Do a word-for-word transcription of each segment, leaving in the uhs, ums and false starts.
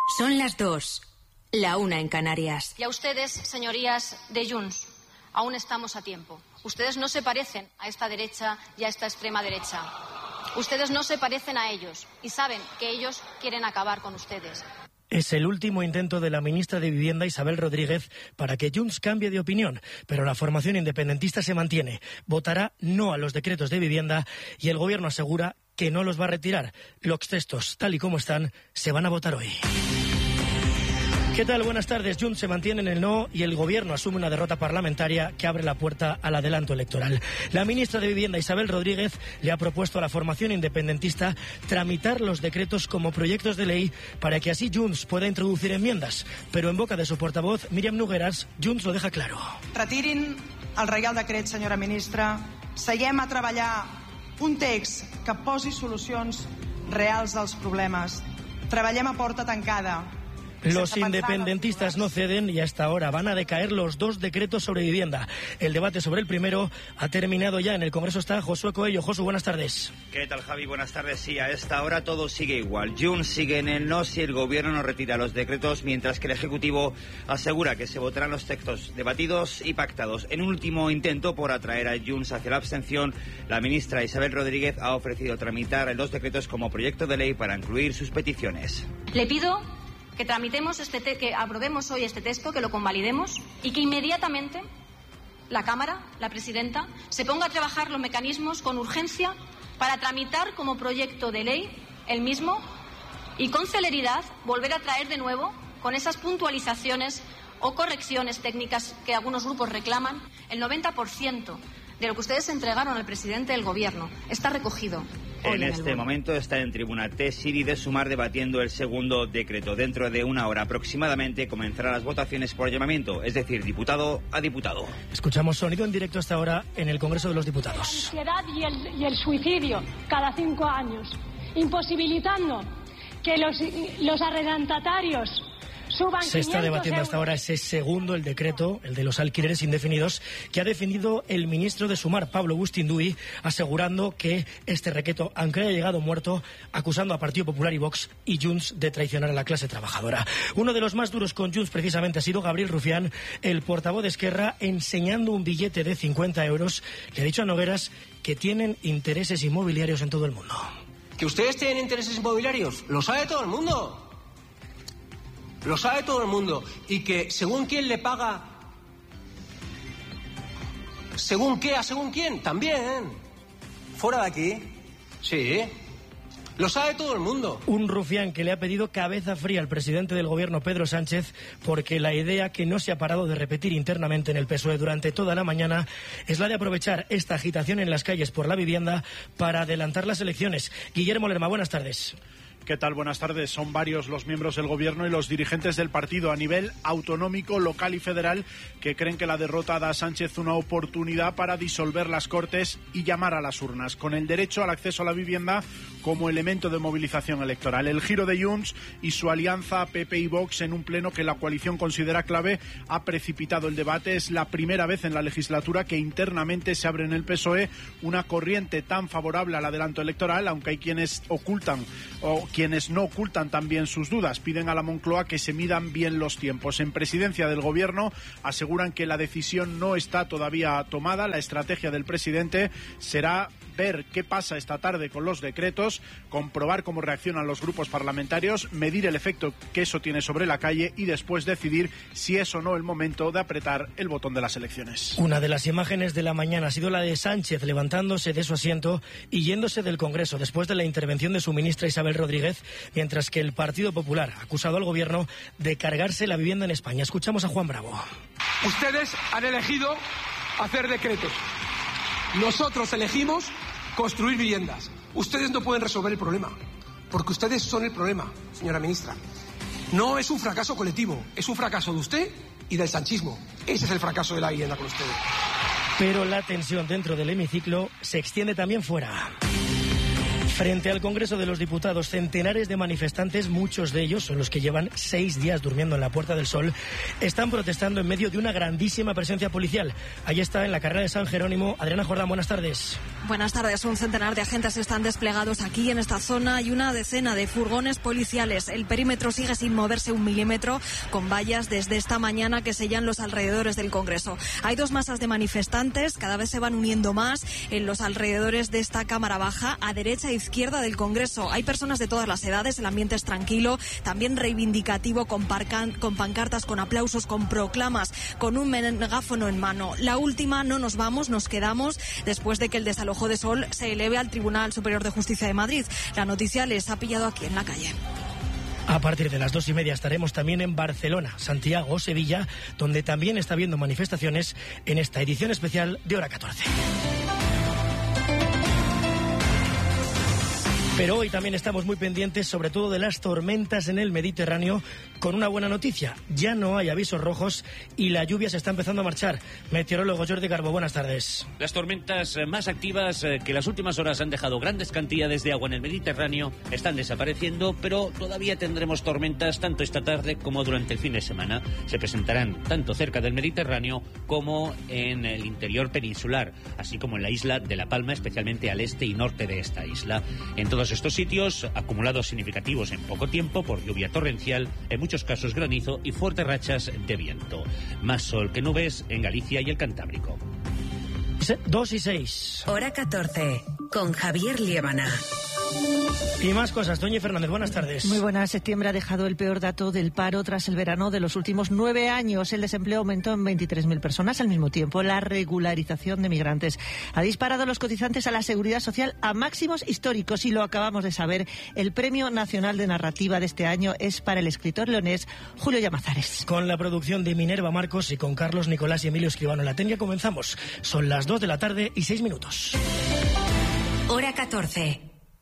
Son las dos, la una en Canarias. Y a ustedes, señorías de Junts, aún estamos a tiempo. Ustedes no se parecen a esta derecha y a esta extrema derecha. Ustedes no se parecen a ellos y saben que ellos quieren acabar con ustedes. Es el último intento de la ministra de Vivienda, Isabel Rodríguez, para que Junts cambie de opinión, pero la formación independentista se mantiene. Votará no a los decretos de vivienda y el Gobierno asegura que no los va a retirar. Los textos, tal y como están, se van a votar hoy. ¿Qué tal? Buenas tardes. Junts se mantiene en el no y el Gobierno asume una derrota parlamentaria que abre la puerta al adelanto electoral. La ministra de Vivienda, Isabel Rodríguez, le ha propuesto a la formación independentista tramitar los decretos como proyectos de ley para que así Junts pueda introducir enmiendas. Pero en boca de su portavoz, Míriam Nogueras, Junts lo deja claro. Retirin el Reial Decret, senyora ministra. Seguem a treballar un text que posi solucions reals als problemes. Treballem a porta tancada. Los independentistas no ceden y hasta ahora van a decaer los dos decretos sobre vivienda. El debate sobre el primero ha terminado ya. En el Congreso está Josué Coello. Josu, buenas tardes. ¿Qué tal, Javi? Buenas tardes. Sí, a esta hora todo sigue igual. Junts sigue en el no si el Gobierno no retira los decretos, mientras que el Ejecutivo asegura que se votarán los textos debatidos y pactados. En un último intento por atraer a Junts hacia la abstención, la ministra Isabel Rodríguez ha ofrecido tramitar los decretos como proyecto de ley para incluir sus peticiones. Le pido que tramitemos este te que aprobemos hoy este texto, que lo convalidemos y que inmediatamente la Cámara, la presidenta, se ponga a trabajar los mecanismos con urgencia para tramitar como proyecto de ley el mismo y con celeridad volver a traer de nuevo con esas puntualizaciones o correcciones técnicas que algunos grupos reclaman. El noventa por ciento de lo que ustedes entregaron al presidente del Gobierno está recogido. En este momento está en tribuna T. Siri de Sumar debatiendo el segundo decreto. Dentro de una hora aproximadamente comenzarán las votaciones por llamamiento, es decir, diputado a diputado. Escuchamos sonido en directo hasta ahora en el Congreso de los Diputados. La ansiedad y el, y el suicidio cada cinco años, imposibilitando que los, los arrendatarios suban. Se está debatiendo hasta ahora ese segundo, el decreto, el de los alquileres indefinidos, que ha defendido el ministro de Sumar, Pablo Bustinduy, asegurando que este decreto, aunque haya llegado muerto, acusando a Partido Popular y Vox y Junts de traicionar a la clase trabajadora. Uno de los más duros con Junts precisamente ha sido Gabriel Rufián, el portavoz de Esquerra, enseñando un billete de cincuenta euros. Le ha dicho a Nogueras que tienen intereses inmobiliarios en todo el mundo. ¿Que ustedes tienen intereses inmobiliarios? Lo sabe todo el mundo. Lo sabe todo el mundo. Y que según quién le paga, según qué, a según quién, también. Fuera de aquí. Sí. Lo sabe todo el mundo. Un Rufián que le ha pedido cabeza fría al presidente del Gobierno, Pedro Sánchez, porque la idea que no se ha parado de repetir internamente en el P S O E durante toda la mañana es la de aprovechar esta agitación en las calles por la vivienda para adelantar las elecciones. Guillermo Lerma, buenas tardes. ¿Qué tal? Buenas tardes. Son varios los miembros del Gobierno y los dirigentes del partido a nivel autonómico, local y federal que creen que la derrota da a Sánchez una oportunidad para disolver las Cortes y llamar a las urnas, con el derecho al acceso a la vivienda como elemento de movilización electoral. El giro de Junts y su alianza P P y Vox en un pleno que la coalición considera clave ha precipitado el debate. Es la primera vez en la legislatura que internamente se abre en el P S O E una corriente tan favorable al adelanto electoral, aunque hay quienes ocultan o quienes no ocultan también sus dudas. Piden a la Moncloa que se midan bien los tiempos. En presidencia del Gobierno aseguran que la decisión no está todavía tomada. La estrategia del presidente será ver qué pasa esta tarde con los decretos, comprobar cómo reaccionan los grupos parlamentarios, medir el efecto que eso tiene sobre la calle y después decidir si es o no el momento de apretar el botón de las elecciones. Una de las imágenes de la mañana ha sido la de Sánchez levantándose de su asiento y yéndose del Congreso después de la intervención de su ministra Isabel Rodríguez, mientras que el Partido Popular ha acusado al Gobierno de cargarse la vivienda en España. Escuchamos a Juan Bravo. Ustedes han elegido hacer decretos. Nosotros elegimos construir viviendas. Ustedes no pueden resolver el problema, porque ustedes son el problema, señora ministra. No es un fracaso colectivo, es un fracaso de usted y del sanchismo. Ese es el fracaso de la vivienda con ustedes. Pero la tensión dentro del hemiciclo se extiende también fuera. Frente al Congreso de los Diputados, centenares de manifestantes, muchos de ellos son los que llevan seis días durmiendo en la Puerta del Sol, están protestando en medio de una grandísima presencia policial. Ahí está, en la carrera de San Jerónimo. Adriana Jordán, buenas tardes. Buenas tardes. Un centenar de agentes están desplegados aquí en esta zona y una decena de furgones policiales. El perímetro sigue sin moverse un milímetro, con vallas desde esta mañana que sellan los alrededores del Congreso. Hay dos masas de manifestantes, cada vez se van uniendo más en los alrededores de esta Cámara Baja, a derecha e izquierda del Congreso. Hay personas de todas las edades, el ambiente es tranquilo, también reivindicativo, con, parcan, con pancartas, con aplausos, con proclamas, con un megáfono en mano. La última, no nos vamos, nos quedamos, después de que el desalojo de Sol se eleve al Tribunal Superior de Justicia de Madrid. La noticia les ha pillado aquí en la calle. A partir de las dos y media estaremos también en Barcelona, Santiago o Sevilla, donde también está habiendo manifestaciones en esta edición especial de Hora catorce. Pero hoy también estamos muy pendientes, sobre todo de las tormentas en el Mediterráneo, con una buena noticia. Ya no hay avisos rojos y la lluvia se está empezando a marchar. Meteorólogo Jordi Garbo, buenas tardes. Las tormentas más activas que las últimas horas han dejado grandes cantidades de agua en el Mediterráneo están desapareciendo, pero todavía tendremos tormentas tanto esta tarde como durante el fin de semana. Se presentarán tanto cerca del Mediterráneo como en el interior peninsular, así como en la isla de La Palma, especialmente al este y norte de esta isla. En todos estos sitios, acumulados significativos en poco tiempo por lluvia torrencial, en muchos casos granizo y fuertes rachas de viento. Más sol que nubes en Galicia y el Cantábrico. Dos y seis. Hora catorce, con Javier Liébana. Y más cosas. Doña Fernández, buenas tardes. Muy buenas. Septiembre ha dejado el peor dato del paro tras el verano de los últimos nueve años. El desempleo aumentó en veintitrés mil personas. Al mismo tiempo, la regularización de migrantes ha disparado a los cotizantes a la Seguridad Social a máximos históricos. Y lo acabamos de saber. El Premio Nacional de Narrativa de este año es para el escritor leonés Julio Llamazares. Con la producción de Minerva Marcos y con Carlos Nicolás y Emilio Escribano en la técnica comenzamos. Son las dos de la tarde y seis minutos. Hora catorce.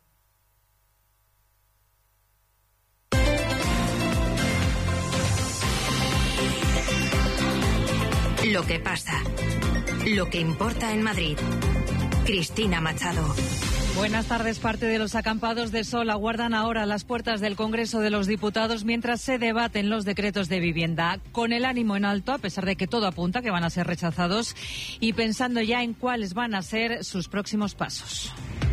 Lo que pasa. Lo que importa en Madrid. Cristina Machado. Buenas tardes. Parte de los acampados de Sol aguardan ahora las puertas del Congreso de los Diputados mientras se debaten los decretos de vivienda. Con el ánimo en alto, a pesar de que todo apunta que van a ser rechazados, y pensando ya en cuáles van a ser sus próximos pasos.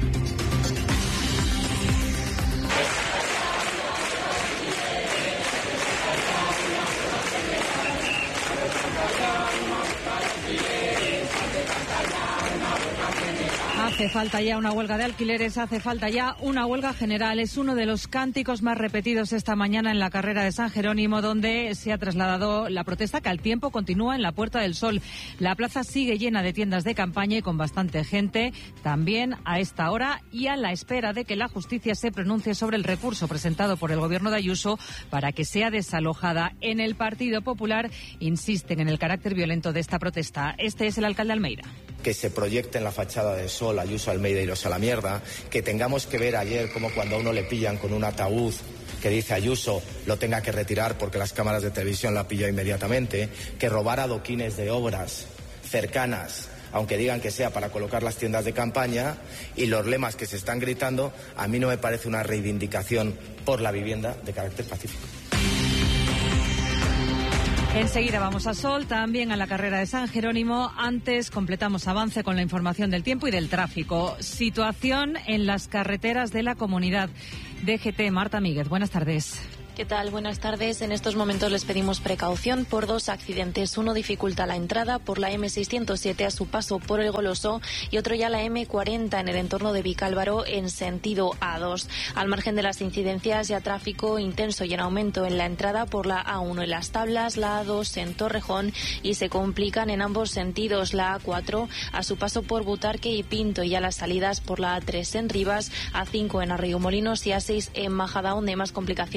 Hace falta ya una huelga de alquileres, hace falta ya una huelga general. Es uno de los cánticos más repetidos esta mañana en la carrera de San Jerónimo, donde se ha trasladado la protesta que al tiempo continúa en la Puerta del Sol. La plaza sigue llena de tiendas de campaña y con bastante gente, también a esta hora y a la espera de que la justicia se pronuncie sobre el recurso presentado por el gobierno de Ayuso para que sea desalojada. En el Partido Popular insisten en el carácter violento de esta protesta. Este es el alcalde Almeida. Que se proyecte en la fachada de Sol Ayuso, Almeida y los a la mierda, que tengamos que ver ayer como cuando a uno le pillan con un ataúd que dice Ayuso, lo tenga que retirar porque las cámaras de televisión la pillan inmediatamente, que robar adoquines de obras cercanas, aunque digan que sea para colocar las tiendas de campaña, y los lemas que se están gritando, a mí no me parece una reivindicación por la vivienda de carácter pacífico. Enseguida vamos a Sol, también a la carrera de San Jerónimo. Antes completamos avance con la información del tiempo y del tráfico. Situación en las carreteras de la comunidad. D G T, Marta Míguez, buenas tardes. ¿Qué tal? Buenas tardes. En estos momentos les pedimos precaución por dos accidentes. Uno dificulta la entrada por la eme seiscientos siete a su paso por el Goloso y otro ya la eme cuarenta en el entorno de Vicálvaro en sentido A dos. Al margen de las incidencias, ya tráfico intenso y en aumento en la entrada por la A uno en Las Tablas, la A dos en Torrejón y se complican en ambos sentidos. La A cuatro a su paso por Butarque y Pinto y ya las salidas por la A tres en Rivas, A cinco en Arroyomolinos y A seis en Majadahonda. Más complicaciones en la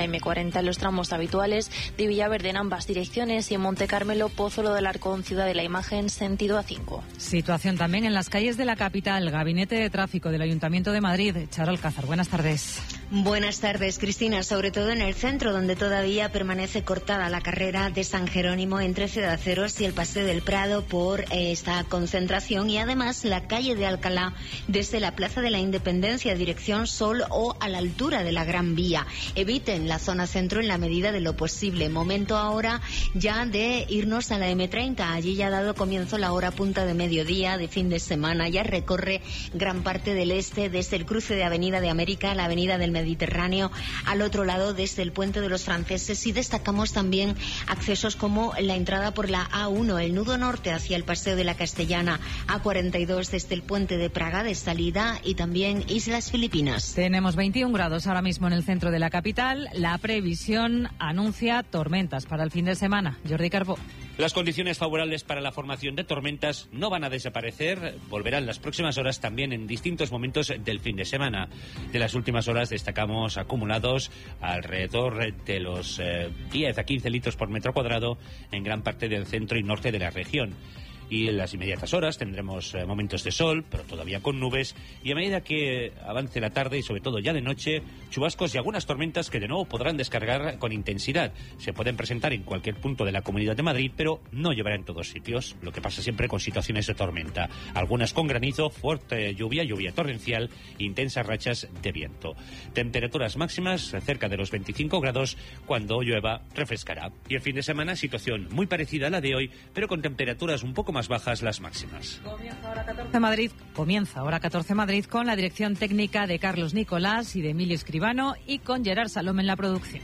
eme cuarenta en los tramos habituales de Villaverde en ambas direcciones y en Monte Carmelo, Pozuelo del Arcón, Ciudad de la Imagen, sentido A cinco. Situación también en las calles de la capital. Gabinete de Tráfico del Ayuntamiento de Madrid. Charo Alcázar, buenas tardes. Buenas tardes, Cristina. Sobre todo en el centro, donde todavía permanece cortada la carrera de San Jerónimo entre Ciudadaceros y el Paseo del Prado por eh, esta concentración, y además la calle de Alcalá desde la Plaza de la Independencia dirección Sol o a la altura de la Gran Vía. Eviten la zona centro en la medida de lo posible. Momento ahora ya de irnos a la eme treinta. Allí ya ha dado comienzo la hora punta de mediodía de fin de semana. Ya recorre gran parte del este desde el cruce de Avenida de América a la Avenida del Mediterráneo, al otro lado desde el Puente de los Franceses, y destacamos también accesos como la entrada por la A uno, el nudo norte hacia el Paseo de la Castellana, A cuarenta y dos desde el Puente de Praga de salida, y también Islas Filipinas. Tenemos veintiún grados ahora mismo en el centro de la capital. La previsión anuncia tormentas para el fin de semana. Jordi Carbó. Las condiciones favorables para la formación de tormentas no van a desaparecer, volverán las próximas horas también en distintos momentos del fin de semana. De las últimas horas destacamos acumulados alrededor de los eh, diez a quince litros por metro cuadrado en gran parte del centro y norte de la región. Y en las inmediatas horas tendremos eh, momentos de sol, pero todavía con nubes, y a medida que avance la tarde y sobre todo ya de noche, chubascos y algunas tormentas que de nuevo podrán descargar con intensidad. Se pueden presentar en cualquier punto de la Comunidad de Madrid, pero no lloverá en todos sitios, lo que pasa siempre con situaciones de tormenta. Algunas con granizo, fuerte lluvia, lluvia torrencial, intensas rachas de viento. Temperaturas máximas cerca de los veinticinco grados, cuando llueva refrescará. Y el fin de semana situación muy parecida a la de hoy, pero con temperaturas un poco más más bajas las máximas. Comienza hora catorce Madrid, comienza hora catorce Madrid con la dirección técnica de Carlos Nicolás y de Emilio Escribano, y con Gerard Salom en la producción.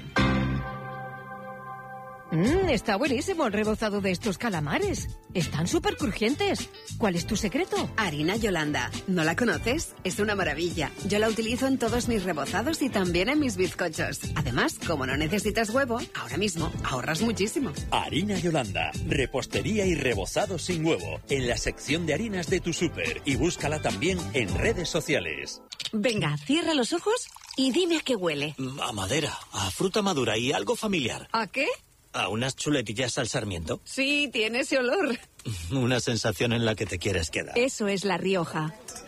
Mmm, está buenísimo el rebozado de estos calamares. Están súper crujientes. ¿Cuál es tu secreto? Harina Yolanda. ¿No la conoces? Es una maravilla. Yo la utilizo en todos mis rebozados y también en mis bizcochos. Además, como no necesitas huevo, ahora mismo ahorras muchísimo. Harina Yolanda. Repostería y rebozado sin huevo. En la sección de harinas de tu súper. Y búscala también en redes sociales. Venga, cierra los ojos y dime a qué huele. A madera, a fruta madura y algo familiar. ¿A qué? ¿A unas chuletillas al sarmiento? Sí, tiene ese olor. Una sensación en la que te quieres quedar. Eso es La Rioja.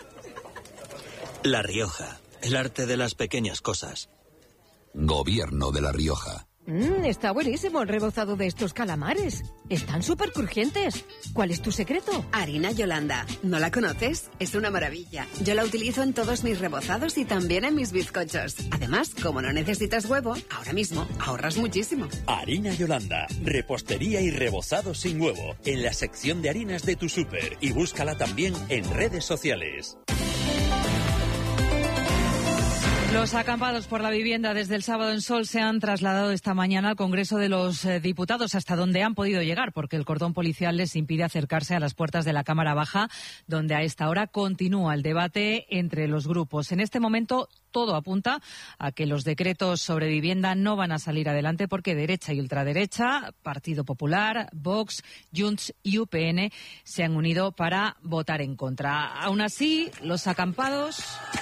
La Rioja, el arte de las pequeñas cosas. Gobierno de La Rioja. Mmm, está buenísimo el rebozado de estos calamares. Están súper crujientes. ¿Cuál es tu secreto? Harina Yolanda. ¿No la conoces? Es una maravilla. Yo la utilizo en todos mis rebozados y también en mis bizcochos. Además, como no necesitas huevo, ahora mismo ahorras muchísimo. Harina Yolanda. Repostería y rebozado sin huevo. En la sección de harinas de tu súper. Y búscala también en redes sociales. Los acampados por la vivienda desde el sábado en Sol se han trasladado esta mañana al Congreso de los eh, Diputados, hasta donde han podido llegar, porque el cordón policial les impide acercarse a las puertas de la Cámara Baja, donde a esta hora continúa el debate entre los grupos. En este momento todo apunta a que los decretos sobre vivienda no van a salir adelante, porque derecha y ultraderecha, Partido Popular, Vox, Junts y U P N se han unido para votar en contra. Aún así, los acampados...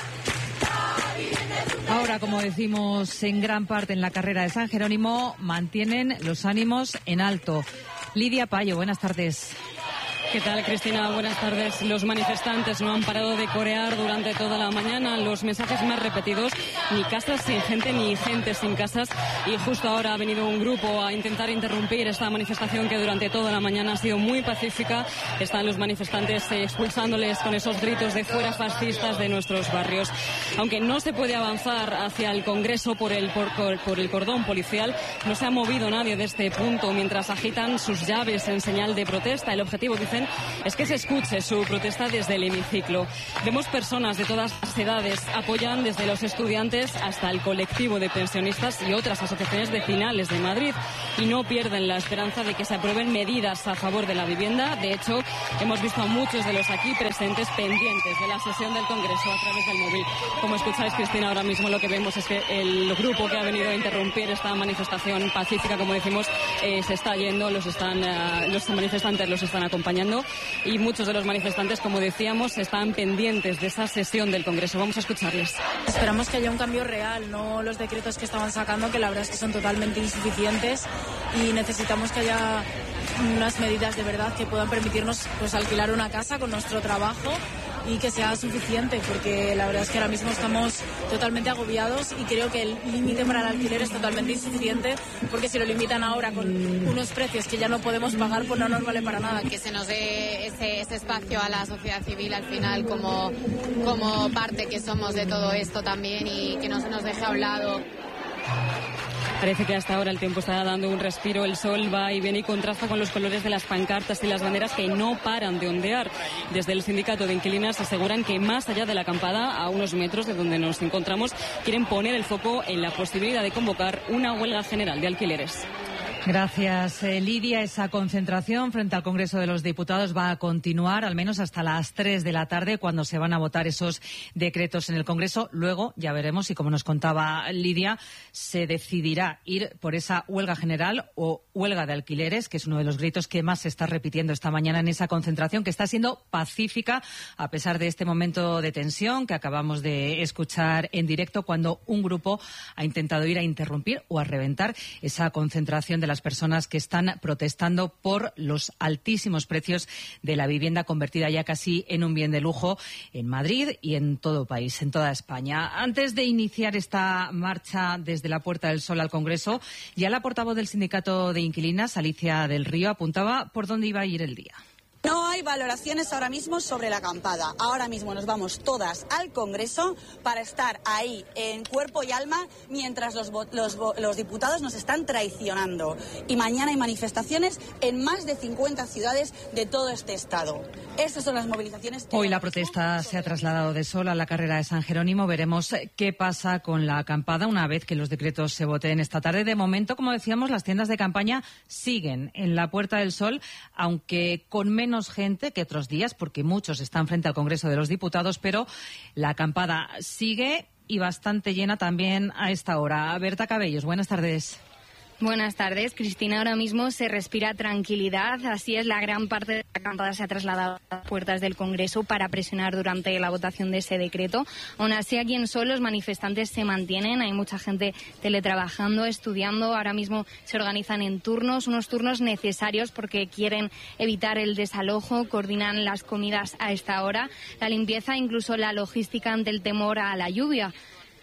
Ahora, como decimos, en gran parte en la carrera de San Jerónimo, mantienen los ánimos en alto. Lidia Payo, buenas tardes. ¿Qué tal, Cristina? Buenas tardes. Los manifestantes no han parado de corear durante toda la mañana los mensajes más repetidos: ni casas sin gente, ni gente sin casas. Y justo ahora ha venido un grupo a intentar interrumpir esta manifestación que durante toda la mañana ha sido muy pacífica. Están los manifestantes expulsándoles con esos gritos de fuera fascistas de nuestros barrios. Aunque no se puede avanzar hacia el Congreso por el, por, por el cordón policial, no se ha movido nadie de este punto mientras agitan sus llaves en señal de protesta. El objetivo, dicen, es que se escuche su protesta desde el hemiciclo. Vemos personas de todas las edades, apoyan desde los estudiantes hasta el colectivo de pensionistas y otras asociaciones vecinales de Madrid, y no pierden la esperanza de que se aprueben medidas a favor de la vivienda. De hecho, hemos visto a muchos de los aquí presentes pendientes de la sesión del Congreso a través del móvil. Como escucháis, Cristina, ahora mismo lo que vemos es que el grupo que ha venido a interrumpir esta manifestación pacífica, como decimos, eh, se está yendo, los, están, uh, los manifestantes los están acompañando. protestando y muchos de los manifestantes, como decíamos, están pendientes de esa sesión del Congreso. Vamos a escucharles. Esperamos que haya un cambio real, no los decretos que estaban sacando, que la verdad es que son totalmente insuficientes, y necesitamos que haya unas medidas de verdad que puedan permitirnos pues alquilar una casa con nuestro trabajo y que sea suficiente, porque la verdad es que ahora mismo estamos totalmente agobiados y creo que el límite para el alquiler es totalmente insuficiente, porque si lo limitan ahora con unos precios que ya no podemos pagar, pues no nos vale para nada. Que se nos dé ese, ese espacio a la sociedad civil al final como, como parte que somos de todo esto también, y que no se nos deje a un lado. Parece que hasta ahora el tiempo está dando un respiro, el sol va y viene y contrasta con los colores de las pancartas y las banderas que no paran de ondear. Desde el sindicato de inquilinas aseguran que más allá de la acampada, a unos metros de donde nos encontramos, quieren poner el foco en la posibilidad de convocar una huelga general de alquileres. Gracias, eh, Lidia. Esa concentración frente al Congreso de los Diputados va a continuar al menos hasta las tres de la tarde, cuando se van a votar esos decretos en el Congreso. Luego ya veremos si, como nos contaba Lidia, se decidirá ir por esa huelga general o huelga de alquileres, que es uno de los gritos que más se está repitiendo esta mañana en esa concentración, que está siendo pacífica a pesar de este momento de tensión que acabamos de escuchar en directo, cuando un grupo ha intentado ir a interrumpir o a reventar esa concentración de la las personas que están protestando por los altísimos precios de la vivienda, convertida ya casi en un bien de lujo en Madrid y en todo el país, en toda España. Antes de iniciar esta marcha desde la Puerta del Sol al Congreso, ya la portavoz del Sindicato de Inquilinas, Alicia del Río, apuntaba por dónde iba a ir el día. No hay valoraciones ahora mismo sobre la acampada. Ahora mismo nos vamos todas al Congreso para estar ahí en cuerpo y alma, mientras los, los, los diputados nos están traicionando. Y mañana hay manifestaciones en más de cincuenta ciudades de todo este estado. Estas son las movilizaciones. Hoy la protesta se ha trasladado de Sol a la carrera de San Jerónimo. Veremos qué pasa con la acampada una vez que los decretos se voten esta tarde. De momento, como decíamos, las tiendas de campaña siguen en la Puerta del Sol, aunque con menos gente que otros días, porque muchos están frente al Congreso de los Diputados, pero la acampada sigue y bastante llena también a esta hora. Berta Cabellos, buenas tardes. Buenas tardes, Cristina. Ahora mismo se respira tranquilidad. Así es, la gran parte de la acampada se ha trasladado a las puertas del Congreso para presionar durante la votación de ese decreto. Aún así, aquí en Sol los manifestantes se mantienen. Hay mucha gente teletrabajando, estudiando. Ahora mismo se organizan en turnos, unos turnos necesarios porque quieren evitar el desalojo. Coordinan las comidas a esta hora, la limpieza, incluso la logística ante el temor a la lluvia.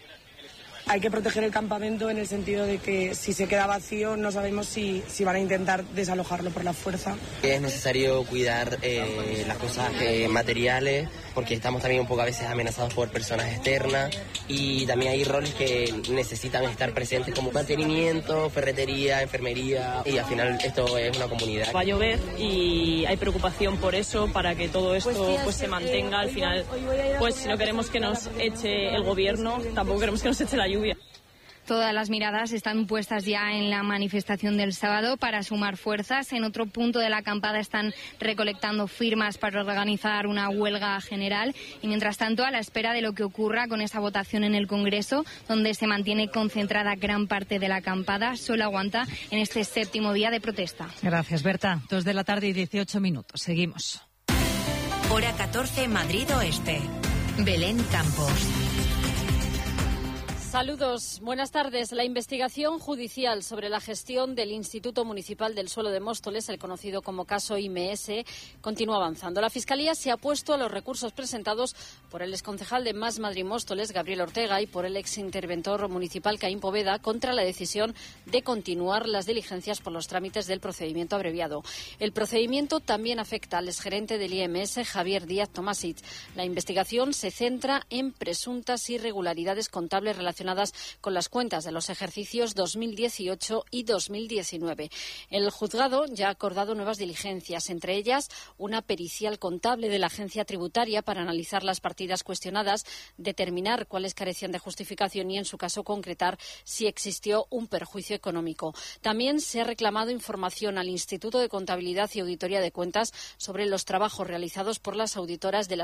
Hay que proteger el campamento en el sentido de que si se queda vacío no sabemos si, si van a intentar desalojarlo por la fuerza. Es necesario cuidar eh, las cosas eh, materiales, porque estamos también un poco a veces amenazados por personas externas, y también hay roles que necesitan estar presentes, como mantenimiento, ferretería, enfermería, y al final esto es una comunidad. Va a llover y hay preocupación por eso, para que todo esto pues se mantenga. Al final, pues si no queremos que nos eche el gobierno, tampoco queremos que nos eche la lluvia. Todas las miradas están puestas ya en la manifestación del sábado para sumar fuerzas. En otro punto de la acampada están recolectando firmas para organizar una huelga general. Y mientras tanto, a la espera de lo que ocurra con esa votación en el Congreso, donde se mantiene concentrada gran parte de la acampada, solo aguanta en este séptimo día de protesta. Gracias, Berta. Dos de la tarde y dieciocho minutos. Seguimos. Hora catorce, Madrid Oeste. Belén Campos. Saludos, buenas tardes. La investigación judicial sobre la gestión del Instituto Municipal del Suelo de Móstoles, el conocido como caso I M S, continúa avanzando. La Fiscalía se ha opuesto a los recursos presentados por el exconcejal de Más Madrid Móstoles, Gabriel Ortega, y por el exinterventor municipal, Caín Poveda, contra la decisión de continuar las diligencias por los trámites del procedimiento abreviado. El procedimiento también afecta al exgerente del I M S, Javier Díaz Tomasic. La investigación se centra en presuntas irregularidades contables relacionadas con las cuentas de los ejercicios dos mil dieciocho y dos mil diecinueve. El juzgado ya ha acordado nuevas diligencias, entre ellas una pericial contable de la agencia tributaria para analizar las partidas cuestionadas, determinar cuáles carecían de justificación y, en su caso, concretar si existió un perjuicio económico. También se ha reclamado información al Instituto de Contabilidad y Auditoría de Cuentas sobre los trabajos realizados por las auditoras de la